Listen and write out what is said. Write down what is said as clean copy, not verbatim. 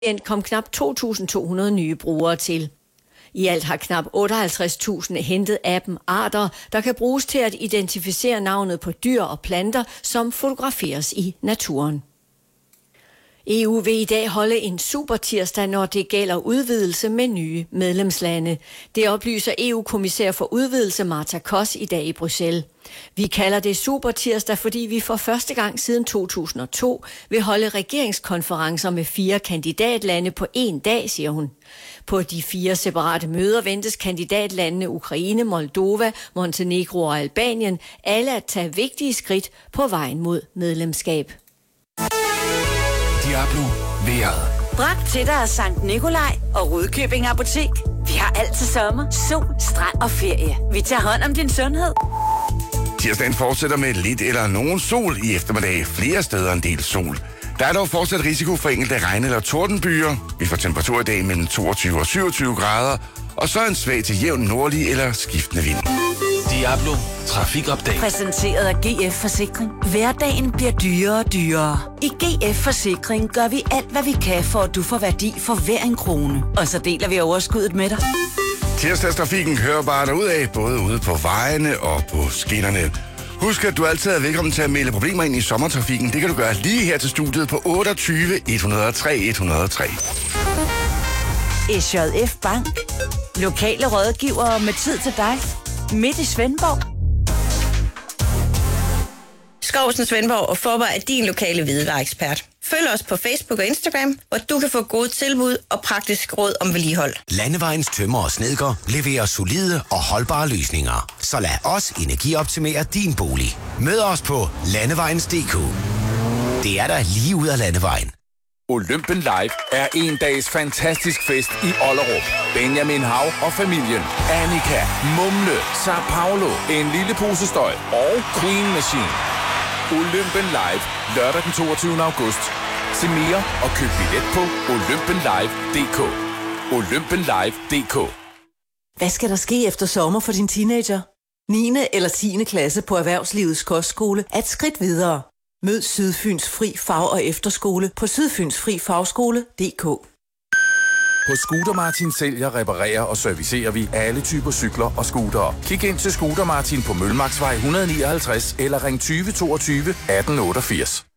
kom knap 2.200 nye brugere til. I alt har knap 58.000 hentet appen Arter, der kan bruges til at identificere navnet på dyr og planter, som fotograferes i naturen. EU vil i dag holde en supertirsdag, når det gælder udvidelse med nye medlemslande. Det oplyser EU-kommissær for udvidelse Marta Koss i dag i Bruxelles. Vi kalder det supertirsdag, fordi vi for første gang siden 2002 vil holde regeringskonferencer med 4 kandidatlande på én dag, siger hun. På de 4 separate møder ventes kandidatlandene Ukraine, Moldova, Montenegro og Albanien alle at tage vigtige skridt på vejen mod medlemskab. Diablo vejret. Bragt til dig af Sankt Nikolaj og Rudkøbing Apotek. Vi har altid sommer, sol, strand og ferie. Vi tager hånd om din sundhed. Tirsdagen fortsætter med lidt eller nogen sol i eftermiddag. Flere steder en del sol. Der er dog fortsat risiko for enkelte regn- eller tordenbyer. Vi får temperatur i dag mellem 22 og 27 grader. Og så en svag til jævn nordlig eller skiftende vind. Diablo Trafikupdate. Præsenteret af GF Forsikring. Hverdagen bliver dyrere og dyrere. I GF Forsikring gør vi alt, hvad vi kan, for at du får værdi for hver en krone. Og så deler vi overskuddet med dig. Tirsdagstrafikken kører bare derudad, både ude på vejene og på skinnerne. Husk, at du altid er velkommen til at melde problemer ind i sommertrafikken. Det kan du gøre lige her til studiet på 28 103 103. SJF Bank. Lokale rådgivere med tid til dig. Midt i Svendborg. Skovsen Svendborg og Forborg er din lokale hvidevareekspert. Følg os på Facebook og Instagram, hvor du kan få gode tilbud og praktisk råd om vedligehold. Landevejens tømmer og snedker leverer solide og holdbare løsninger. Så lad os energioptimere din bolig. Mød os på landevejens.dk. Det er der lige ud af landevejen. Olympen Live er en dags fantastisk fest i Ollerup. Benjamin Hav og familien, Annika, Mumle, Sao Paulo, En lille pose støj og Queen Machine. Olympen Live, lørdag den 22. august. Se mere og køb billet på olympenlive.dk. olympenlive.dk. Hvad skal der ske efter sommer for din teenager? 9. eller 10. klasse på Erhvervslivets Kostskole er et skridt videre. Mød Sydfyns Fri Fag- og Efterskole på sydfynsfrifagskole.dk. Hos Scooter Martin sælger, reparerer og servicerer vi alle typer cykler og scootere. Kig ind til Scooter Martin på Mølmarksvej 159 eller ring 20 22 18 88.